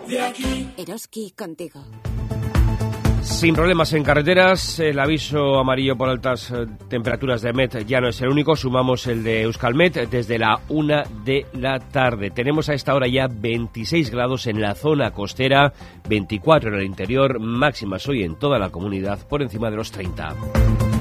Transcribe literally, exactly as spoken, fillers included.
de aquí. Eroski contigo. Sin problemas en carreteras, el aviso amarillo por altas eh, temperaturas de Met ya no es el único, sumamos el de Euskalmet desde la una de la tarde. Tenemos a esta hora ya veintiséis grados en la zona costera, veinticuatro en el interior, máximas hoy en toda la comunidad por encima de los treinta.